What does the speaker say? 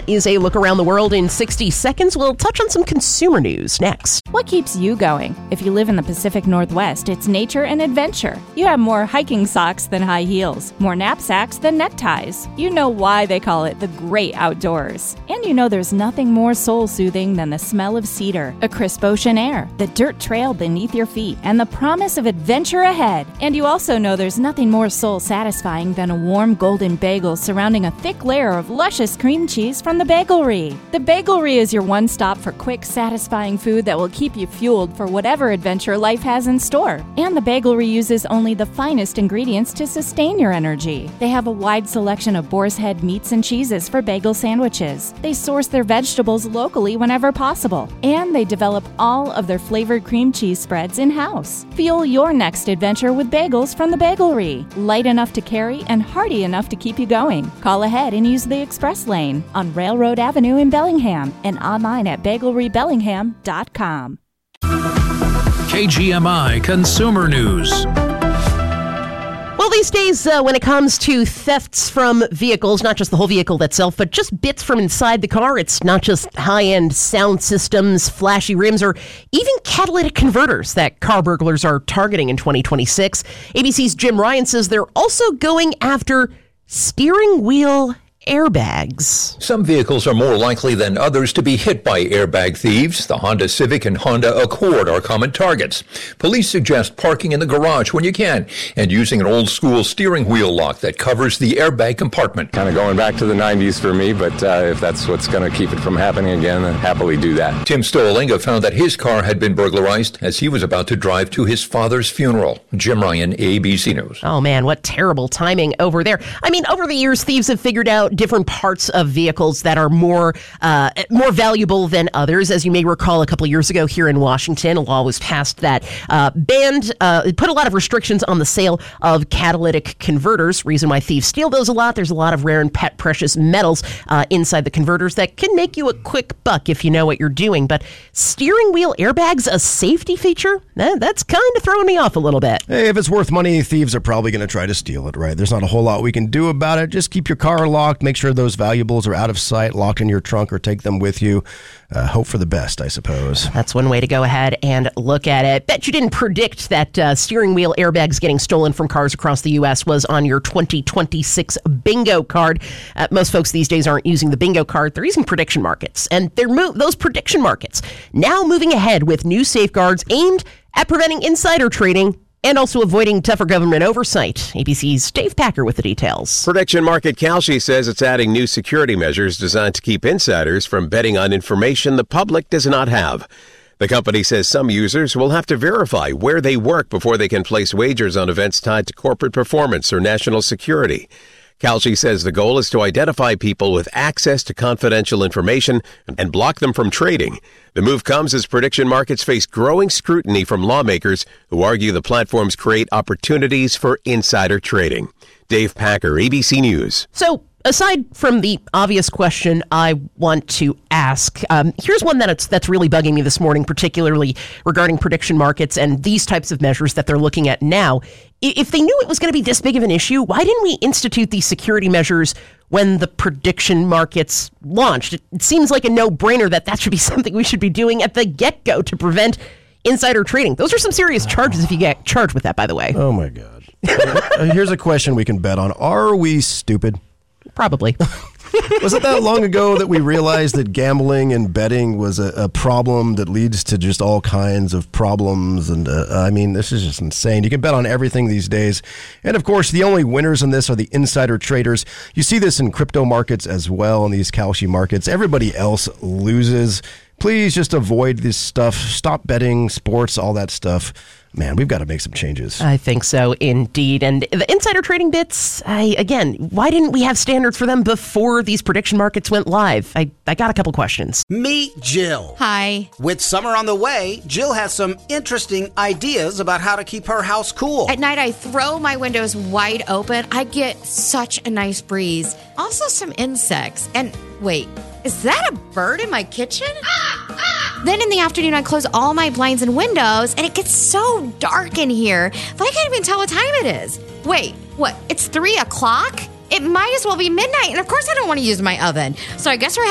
That is a look around the world in 60 seconds. We'll touch on some consumer news next. What keeps you going? If you live in the Pacific Northwest, it's nature and adventure. You have more hiking socks than high heels, more knapsacks than neckties. You know why they call it the great outdoors. And you know there's nothing more soul-soothing than the smell of cedar, a crisp ocean air, the dirt trail beneath your feet, and the promise of adventure ahead. And you also know there's nothing more soul-satisfying than a warm golden bagel surrounding a thick layer of luscious cream cheese from the Bagelry. The Bagelry is your one stop for quick, satisfying food that will keep you fueled for whatever adventure life has in store. And the Bagelry uses only the finest ingredients to sustain your energy. They have a wide selection of boar's head meats and cheeses for bagel sandwiches. They source their vegetables locally whenever possible. And they develop all of their flavored cream cheese spreads in-house. Fuel your next adventure with bagels from the Bagelry. Light enough to carry and hearty enough to keep you going. Call ahead and use the express lane on Railroad Avenue in Bellingham and online at bagelrybellingham.com. KGMI Consumer News. Well, these days, when it comes to thefts from vehicles, not just the whole vehicle itself, but just bits from inside the car, it's not just high-end sound systems, flashy rims, or even catalytic converters that car burglars are targeting in 2026. ABC's Jim Ryan says they're also going after steering wheel airbags. Some vehicles are more likely than others to be hit by airbag thieves. The Honda Civic and Honda Accord are common targets. Police suggest parking in the garage when you can and using an old-school steering wheel lock that covers the airbag compartment. Kind of going back to the 90s for me, but if that's what's going to keep it from happening again, then happily do that. Tim Stolinga found that his car had been burglarized as he was about to drive to his father's funeral. Jim Ryan, ABC News. Oh, man, what terrible timing over there. I mean, over the years, thieves have figured out different parts of vehicles that are more valuable than others. As you may recall, a couple of years ago here in Washington, a law was passed that put a lot of restrictions on the sale of catalytic converters. Reason why thieves steal those a lot. There's a lot of rare and precious metals inside the converters that can make you a quick buck if you know what you're doing. But steering wheel airbags, a safety feature? That's kind of throwing me off a little bit. Hey, if it's worth money, thieves are probably going to try to steal it, right? There's not a whole lot we can do about it. Just keep your car locked. Make sure those valuables are out of sight, locked in your trunk, or take them with you. Hope for the best, I suppose. That's one way to go ahead and look at it. Bet you didn't predict that steering wheel airbags getting stolen from cars across the U.S. was on your 2026 bingo card. Most folks these days aren't using the bingo card. They're using prediction markets. And those prediction markets now moving ahead with new safeguards aimed at preventing insider trading and also avoiding tougher government oversight. ABC's Dave Packer with the details. Prediction market Kalshi says it's adding new security measures designed to keep insiders from betting on information the public does not have. The company says some users will have to verify where they work before they can place wagers on events tied to corporate performance or national security. Kalshi says the goal is to identify people with access to confidential information and block them from trading. The move comes as prediction markets face growing scrutiny from lawmakers who argue the platforms create opportunities for insider trading. Dave Packer, ABC News. So, aside from the obvious question I want to ask, here's one that's really bugging me this morning, particularly regarding prediction markets and these types of measures that they're looking at now. If they knew it was going to be this big of an issue, why didn't we institute these security measures when the prediction markets launched? It seems like a no-brainer that should be something we should be doing at the get-go to prevent insider trading. Those are some serious charges if you get charged with that, by the way. Oh, my God. Here's a question we can bet on. Are we stupid? Probably. Was it that long ago that we realized that gambling and betting was a problem that leads to just all kinds of problems? And I mean, this is just insane. You can bet on everything these days. And of course, the only winners in this are the insider traders. You see this in crypto markets as well, in these Kalshi markets. Everybody else loses. Please just avoid this stuff. Stop betting, sports, all that stuff. Man, we've got to make some changes. I think so, indeed. And the insider trading bits, again, why didn't we have standards for them before these prediction markets went live? I got a couple questions. Meet Jill. Hi. With summer on the way, Jill has some interesting ideas about how to keep her house cool. At night, I throw my windows wide open. I get such a nice breeze. Also some insects. And wait, is that a bird in my kitchen? Then in the afternoon, I close all my blinds and windows, and it gets so dark in here that I can't even tell what time it is. Wait, what? It's 3 o'clock? It might as well be midnight, and of course I don't want to use my oven. So I guess we're